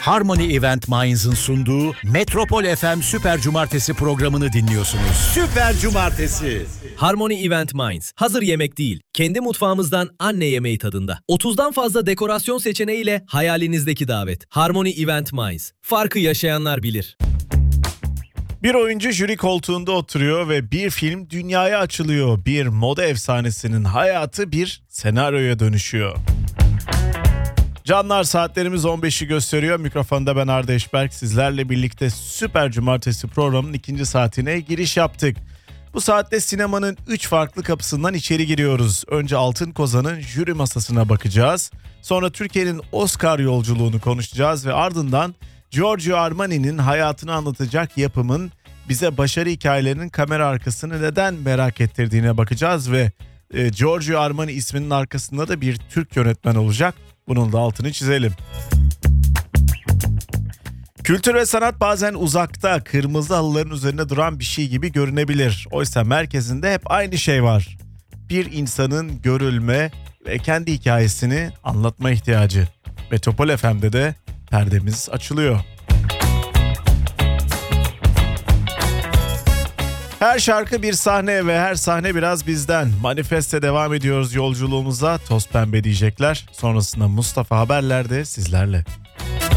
Harmony Event Minds'ın sunduğu Metropol FM Süper Cumartesi programını dinliyorsunuz. Süper Cumartesi. Harmony Event Minds. Hazır yemek değil, kendi mutfağımızdan anne yemeği tadında. 30'dan fazla dekorasyon seçeneğiyle hayalinizdeki davet. Harmony Event Minds. Farkı yaşayanlar bilir. Bir oyuncu jüri koltuğunda oturuyor ve bir film dünyaya açılıyor. Bir moda efsanesinin hayatı bir senaryoya dönüşüyor. Canlar, saatlerimiz 15'i gösteriyor. Mikrofonda ben Arda Eşberk. Sizlerle birlikte Süper Cumartesi programının ikinci saatine giriş yaptık. Bu saatte sinemanın 3 farklı kapısından içeri giriyoruz. Önce Altın Kozan'ın jüri masasına bakacağız. Sonra Türkiye'nin Oscar yolculuğunu konuşacağız ve ardından Giorgio Armani'nin hayatını anlatacak yapımın bize başarı hikayelerinin kamera arkasını neden merak ettirdiğine bakacağız ve Giorgio Armani isminin arkasında da bir Türk yönetmen olacak. Bunun da altını çizelim. Kültür ve sanat bazen uzakta, kırmızı halıların üzerinde duran bir şey gibi görünebilir. Oysa merkezinde hep aynı şey var. Bir insanın görülme ve kendi hikayesini anlatma ihtiyacı. Metropol FM'de de perdemiz açılıyor. Her şarkı bir sahne ve her sahne biraz bizden. Manifeste devam ediyoruz yolculuğumuza. Toz pembe diyecekler. Sonrasında Mustafa Haberler'de sizlerle.